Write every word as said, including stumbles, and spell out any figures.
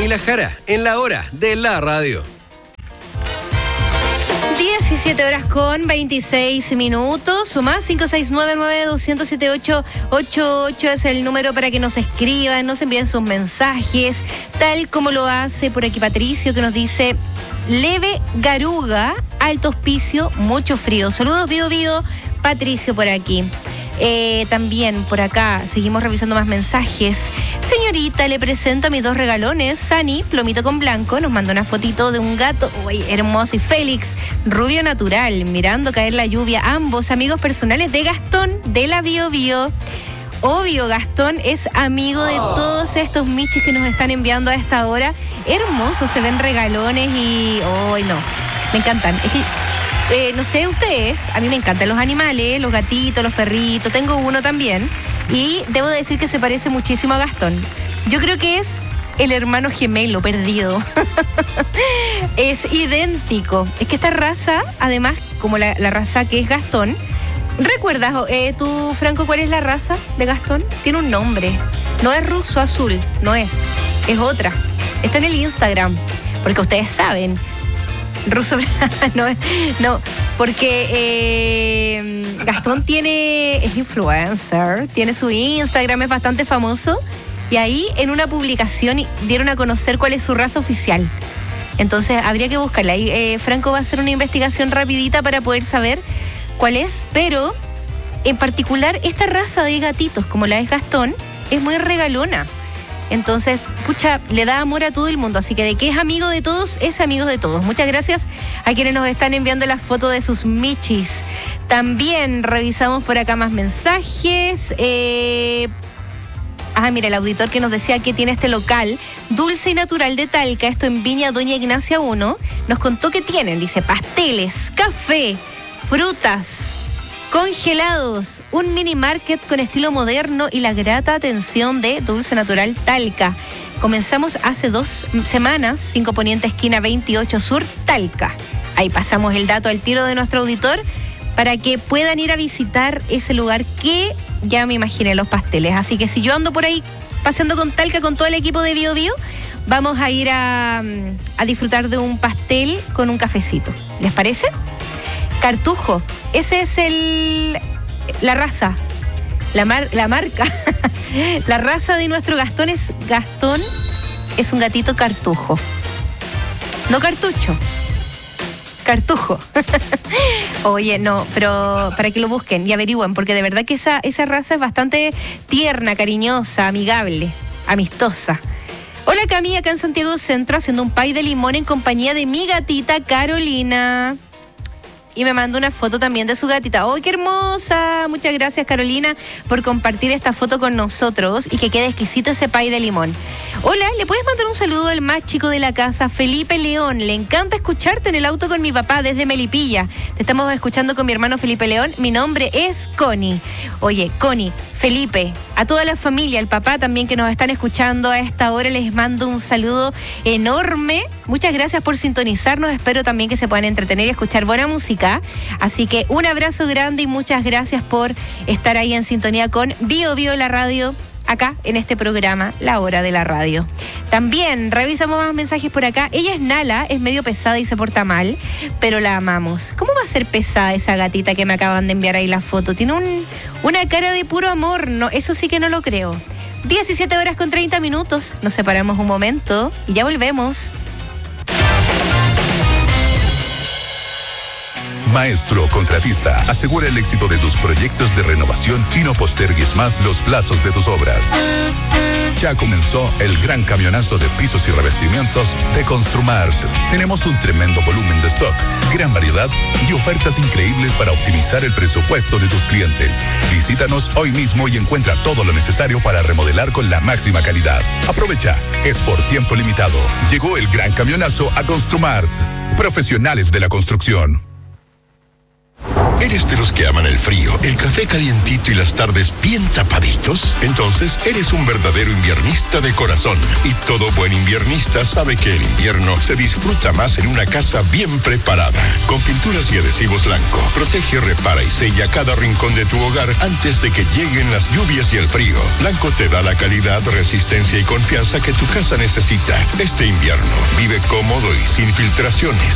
Camila Jara, en la hora de la radio. diecisiete horas con veintiséis minutos, o más cinco seis nueve nueve dos cero siete ocho ocho ocho es el número para que nos escriban, nos envíen sus mensajes, tal como lo hace por aquí Patricio, que nos dice: leve garuga, alto hospicio, mucho frío. Saludos, Bio Bio, Patricio por aquí. Eh, también por acá seguimos revisando más mensajes. Señorita, le presento a mis dos regalones. Sani, plomito con blanco, nos mandó una fotito de un gato, uy, hermoso, y Félix, rubio natural, mirando caer la lluvia. Ambos amigos personales de Gastón de la Bio Bio. Obvio, Gastón es amigo de todos estos michis que nos están enviando a esta hora. Hermosos, se ven regalones y... ¡ay, no! Me encantan. Es que... Eh, no sé ustedes, a mí me encantan los animales, los gatitos, los perritos, tengo uno también, y debo decir que se parece muchísimo a Gastón. Yo creo que es el hermano gemelo perdido. Es idéntico. Es que esta raza, además, como la, la raza que es Gastón, ¿recuerdas eh, tú, Franco, cuál es la raza de Gastón? Tiene un nombre. No es ruso azul, no es, es otra. Está en el Instagram, porque ustedes saben... Ruso, no, no, porque eh, Gastón tiene, es influencer, tiene su Instagram, es bastante famoso, y ahí en una publicación dieron a conocer cuál es su raza oficial. Entonces habría que buscarla. Ahí eh, Franco va a hacer una investigación rapidita para poder saber cuál es, pero en particular esta raza de gatitos, como la es Gastón, es muy regalona. Entonces, pucha, le da amor a todo el mundo. Así que de que es amigo de todos, es amigo de todos. Muchas gracias a quienes nos están enviando las fotos de sus michis. También revisamos por acá más mensajes. Eh... Ah, mira, el auditor que nos decía que tiene este local, Dulce y Natural de Talca, esto en Viña Doña Ignacia uno, nos contó que tienen, dice, pasteles, café, frutas, congelados, un mini market con estilo moderno y la grata atención de Dulce Natural Talca. Comenzamos hace dos semanas, cinco Poniente esquina veintiocho Sur, Talca. Ahí pasamos el dato al tiro de nuestro auditor para que puedan ir a visitar ese lugar que ya me imaginé los pasteles. Así que si yo ando por ahí paseando con Talca con todo el equipo de Bio Bio, vamos a ir a, a disfrutar de un pastel con un cafecito. ¿Les parece? Cartujo, ese es el la raza, la, mar, la marca, la raza de nuestro Gastón es Gastón, es un gatito cartujo, no cartucho, cartujo. Oye, no, pero para que lo busquen y averigüen, porque de verdad que esa, esa raza es bastante tierna, cariñosa, amigable, amistosa. Hola, Cami, acá en Santiago Centro haciendo un pay de limón en compañía de mi gatita Carolina. Y me mandó una foto también de su gatita. ¡Oh, qué hermosa! Muchas gracias, Carolina, por compartir esta foto con nosotros y que quede exquisito ese pay de limón. Hola, ¿le puedes mandar un saludo al más chico de la casa, Felipe León? Le encanta escucharte en el auto con mi papá desde Melipilla. Te estamos escuchando con mi hermano Felipe León. Mi nombre es Connie. Oye, Connie, Felipe, a toda la familia, al papá también que nos están escuchando a esta hora, les mando un saludo enorme. Muchas gracias por sintonizarnos. Espero también que se puedan entretener y escuchar buena música. Así que un abrazo grande y muchas gracias por estar ahí en sintonía con Bio Bio la radio, acá en este programa, La Hora de la Radio. También revisamos más mensajes por acá. Ella es Nala, es medio pesada y se porta mal, pero la amamos. ¿Cómo va a ser pesada esa gatita que me acaban de enviar ahí la foto? Tiene un, una cara de puro amor, no, eso sí que no lo creo. diecisiete horas con treinta minutos, nos separamos un momento y ya volvemos. Maestro Contratista, asegura el éxito de tus proyectos de renovación y no postergues más los plazos de tus obras. Ya comenzó el gran camionazo de pisos y revestimientos de Construmart. Tenemos un tremendo volumen de stock, gran variedad y ofertas increíbles para optimizar el presupuesto de tus clientes. Visítanos hoy mismo y encuentra todo lo necesario para remodelar con la máxima calidad. Aprovecha, es por tiempo limitado. Llegó el gran camionazo a Construmart. Profesionales de la construcción. ¿Eres de los que aman el frío, el café calientito y las tardes bien tapaditos? Entonces, eres un verdadero inviernista de corazón. Y todo buen inviernista sabe que el invierno se disfruta más en una casa bien preparada. Con pinturas y adhesivos Lanco, protege, repara y sella cada rincón de tu hogar antes de que lleguen las lluvias y el frío. Lanco te da la calidad, resistencia y confianza que tu casa necesita. Este invierno, vive cómodo y sin filtraciones.